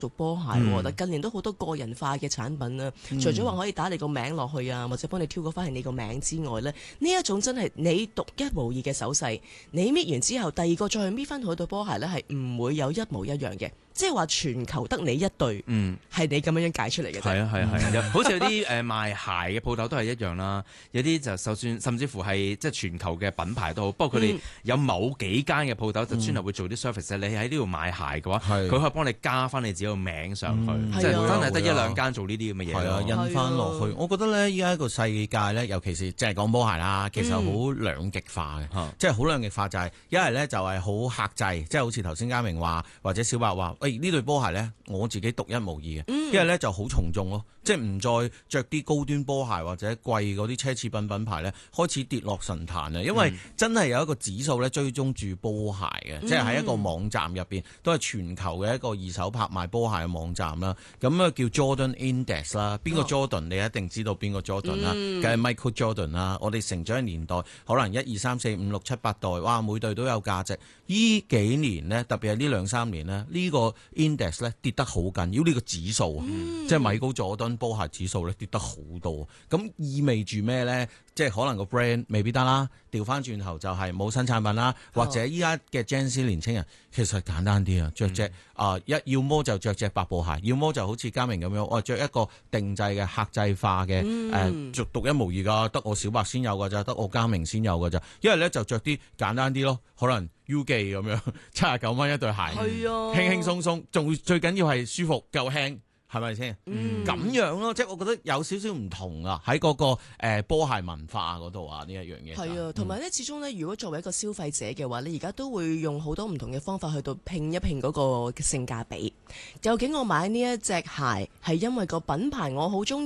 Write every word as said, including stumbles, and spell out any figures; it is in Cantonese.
做波鞋，嗯、但近年都好多個人化嘅產品啦。嗯、除咗話可以打你個名落去啊，或者幫你挑嗰翻係你個名之外咧，呢一種真係你獨一無二嘅手勢。你搣完之後，第二個再去搣翻同一對波鞋咧，係唔會有一模一樣嘅。即係話全球得你一對，嗯，係你咁樣樣解出嚟嘅啫。係啊係啊係啊，好似有啲誒賣鞋嘅鋪頭都係一樣啦。有啲就就算甚至乎係即係全球嘅品牌都好，不過佢哋有某幾間嘅鋪頭就專係會做啲 service、嗯。你喺呢度買鞋嘅話，佢可以幫你加翻你自己個名上去，嗯、即係真係得一兩間做呢啲咁嘅嘢。 係啊，印翻落去。我覺得咧，依家個世界咧，尤其是即係講波鞋啦，其實好兩極化嘅，嗯、即係好兩極化就係一係咧就係好客製，即係好似頭先嘉明話或者小白話，誒呢對波鞋咧。我自己獨一無二嘅，因為咧就好從眾咯，即係唔再着啲高端波鞋或者貴嗰啲奢侈品品牌咧，開始跌落神壇啊！因為真係有一個指數咧追蹤住波鞋嘅，嗯、即係喺一個網站入邊，都係全球嘅一個二手拍賣波鞋嘅網站啦。咁啊叫 Jordan Index 啦，邊個 Jordan 你一定知道邊個 Jordan 啦，梗係 Michael Jordan 啦。我哋成長嘅年代，可能一二三四五六七八代，哇，每隊都有價值。依幾年呢，特別係呢兩三年呢，呢、這個 Index 咧跌得好緊要，呢個指數，嗯、即係米高佐敦波鞋指數咧跌得好多，咁意味住咩咧？即係可能個 brand 未必得啦，調翻轉頭就係冇新產品啦，或者依家嘅 Gen Z 年青人其實簡單啲啊，着隻啊一要麼就着隻白布鞋，要麼就好似嘉明咁樣，我着一個定制嘅客製化嘅誒，著獨一無二噶，得我小白先有噶咋，得我嘉明先有噶咋，一係咧就着啲簡單啲咯，可能 U 記咁樣七十九蚊一對鞋，係啊，輕輕鬆鬆，仲最緊要係舒服夠輕。係咪先？咁、嗯、樣咯，即係我覺得有少少唔同啊，喺嗰、那個、呃、波鞋文化嗰度啊，呢一樣嘢。 係啊，同埋咧，始終咧，如果作為一個消費者嘅話，你而家都會用好多唔同嘅方法去到拼一拼嗰個性價比。究竟我買呢一隻鞋係因為個品牌我好中意？